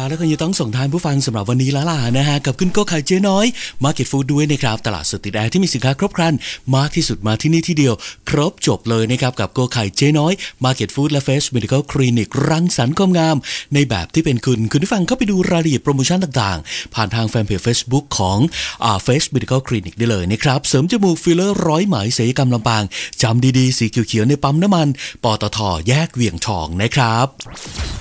ละแล้วก็ยังต้องส่งทานผู้ฟังสำหรับวันนี้แล้วล่ะนะฮะกับคุณโกไข่เจ๊น้อย Market Food ด้วยนะครับตลาดสดติดแอร์ที่มีสินค้าครบครันมากที่สุดมาที่นี่ที่เดียวครบจบเลยนะครับกับโกไข่เจ๊น้อย Market Food และ Face Medical Clinic รังสรรค์ความงามในแบบที่เป็นคุณผู้ฟังเข้าไปดูรายละเอียดโปรโมชั่นต่างๆผ่านทางแฟนเพจ Facebook ของFace Medical Clinic ได้เลยนะครับเสริมจมูกฟิลเลอร์ร้อยไหมศัลยกรรมลำปางจำดีๆสีเขียวๆในปั๊มน้ำมันปตท.แยกเวียงทองนะครับ